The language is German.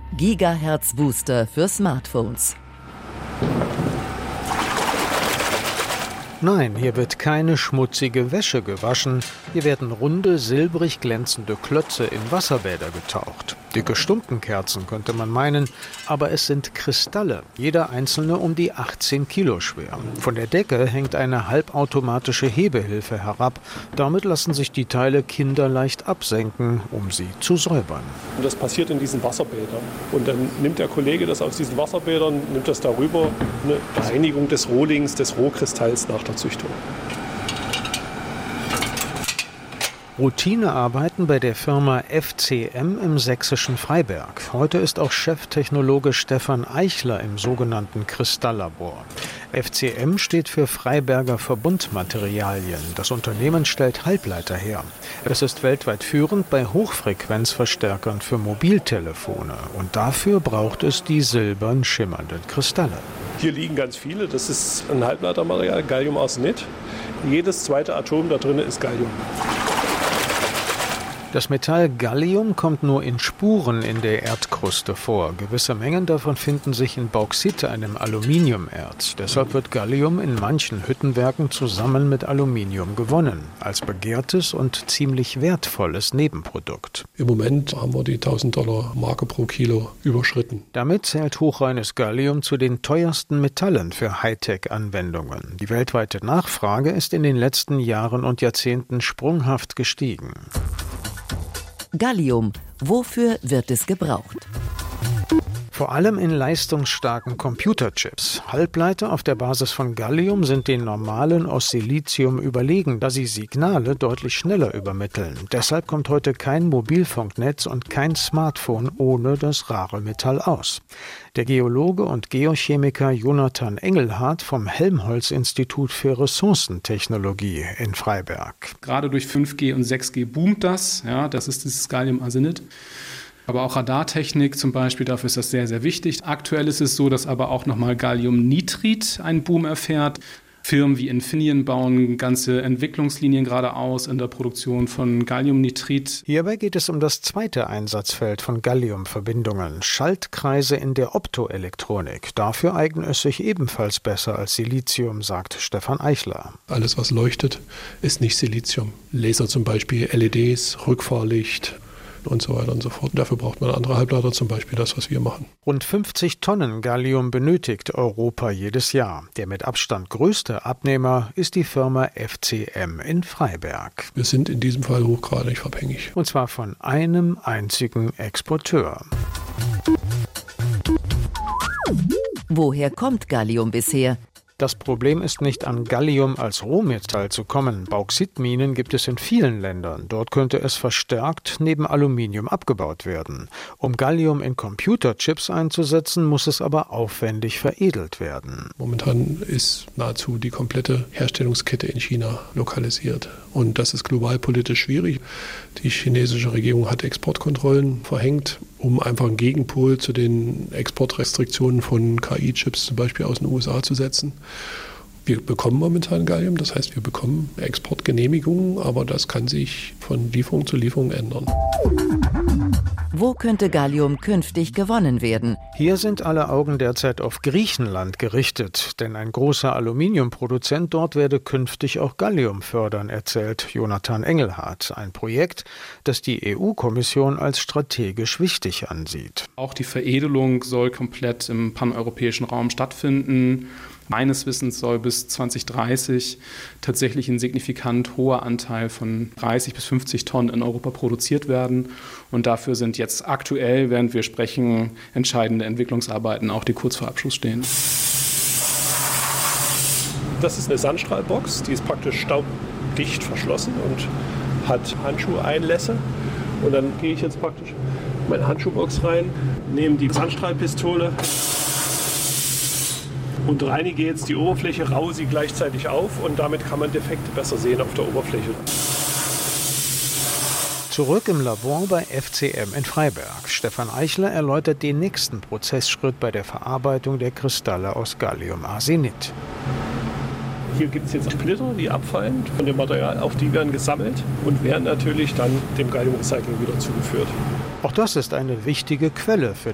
Gigahertz-Booster für Smartphones. Nein, hier wird keine schmutzige Wäsche gewaschen. Hier werden runde, silbrig glänzende Klötze in Wasserbäder getaucht. Dicke Stumpenkerzen könnte man meinen, aber es sind Kristalle, jeder einzelne um die 18 Kilo schwer. Von der Decke hängt eine halbautomatische Hebehilfe herab. Damit lassen sich die Teile kinderleicht absenken, um sie zu säubern. Und das passiert in diesen Wasserbädern. Und dann nimmt der Kollege das aus diesen Wasserbädern, nimmt das darüber, eine Reinigung des Rohlings, des Rohkristalls nach der Züchtung. Routinearbeiten bei der Firma FCM im sächsischen Freiberg. Heute ist auch Cheftechnologe Stefan Eichler im sogenannten Kristalllabor. FCM steht für Freiberger Verbundmaterialien. Das Unternehmen stellt Halbleiter her. Es ist weltweit führend bei Hochfrequenzverstärkern für Mobiltelefone. Und dafür braucht es die silbern schimmernden Kristalle. Hier liegen ganz viele. Das ist ein Halbleitermaterial, Galliumarsenid. Jedes zweite Atom da drin ist Gallium. Das Metall Gallium kommt nur in Spuren in der Erdkruste vor. Gewisse Mengen davon finden sich in Bauxit, einem Aluminiumerz. Deshalb wird Gallium in manchen Hüttenwerken zusammen mit Aluminium gewonnen, als begehrtes und ziemlich wertvolles Nebenprodukt. Im Moment haben wir die $1000 Marke pro Kilo überschritten. Damit zählt hochreines Gallium zu den teuersten Metallen für Hightech-Anwendungen. Die weltweite Nachfrage ist in den letzten Jahren und Jahrzehnten sprunghaft gestiegen. Gallium. Wofür wird es gebraucht? Vor allem in leistungsstarken Computerchips. Halbleiter auf der Basis von Gallium sind den normalen aus Silizium überlegen, da sie Signale deutlich schneller übermitteln. Deshalb kommt heute kein Mobilfunknetz und kein Smartphone ohne das rare Metall aus. Der Geologe und Geochemiker Jonathan Engelhardt vom Helmholtz-Institut für Ressourcentechnologie in Freiberg. Gerade durch 5G und 6G boomt das. Ja, das ist dieses Galliumarsenid. Aber auch Radartechnik zum Beispiel, dafür ist das sehr, sehr wichtig. Aktuell ist es so, dass aber auch nochmal Galliumnitrid einen Boom erfährt. Firmen wie Infineon bauen ganze Entwicklungslinien gerade aus in der Produktion von Galliumnitrid. Hierbei geht es um das zweite Einsatzfeld von Galliumverbindungen, Schaltkreise in der Optoelektronik. Dafür eignet es sich ebenfalls besser als Silizium, sagt Stefan Eichler. Alles, was leuchtet, ist nicht Silizium. Laser zum Beispiel, LEDs, Rückfahrlicht und so weiter und so fort. Dafür braucht man andere Halbleiter, zum Beispiel das, was wir machen. Rund 50 Tonnen Gallium benötigt Europa jedes Jahr. Der mit Abstand größte Abnehmer ist die Firma FCM in Freiberg. Wir sind in diesem Fall hochgradig abhängig. Und zwar von einem einzigen Exporteur. Woher kommt Gallium bisher? Das Problem ist nicht, an Gallium als Rohmetall zu kommen. Bauxitminen gibt es in vielen Ländern. Dort könnte es verstärkt neben Aluminium abgebaut werden. Um Gallium in Computerchips einzusetzen, muss es aber aufwendig veredelt werden. Momentan ist nahezu die komplette Herstellungskette in China lokalisiert. Und das ist global politisch schwierig. Die chinesische Regierung hat Exportkontrollen verhängt, um einfach einen Gegenpol zu den Exportrestriktionen von KI-Chips zum Beispiel aus den USA zu setzen. Wir bekommen momentan Gallium, das heißt, wir bekommen Exportgenehmigungen, aber das kann sich von Lieferung zu Lieferung ändern. Wo könnte Gallium künftig gewonnen werden? Hier sind alle Augen derzeit auf Griechenland gerichtet, denn ein großer Aluminiumproduzent dort werde künftig auch Gallium fördern, erzählt Jonathan Engelhardt. Ein Projekt, das die EU-Kommission als strategisch wichtig ansieht. Auch die Veredelung soll komplett im paneuropäischen Raum stattfinden. Meines Wissens soll bis 2030 tatsächlich ein signifikant hoher Anteil von 30 bis 50 Tonnen in Europa produziert werden. Und dafür sind jetzt aktuell, während wir sprechen, entscheidende Entwicklungsarbeiten, auch die kurz vor Abschluss stehen. Das ist eine Sandstrahlbox, die ist praktisch staubdicht verschlossen und hat Handschuheinlässe. Und dann gehe ich jetzt praktisch in meine Handschuhbox rein, nehme die Sandstrahlpistole und reinige jetzt die Oberfläche, raue sie gleichzeitig auf und damit kann man Defekte besser sehen auf der Oberfläche. Zurück im Labor bei FCM in Freiberg. Stefan Eichler erläutert den nächsten Prozessschritt bei der Verarbeitung der Kristalle aus Galliumarsenid. Hier gibt es jetzt Splitter, die abfallen von dem Material, auch die werden gesammelt und werden natürlich dann dem Galliumrecycling wieder zugeführt. Auch das ist eine wichtige Quelle für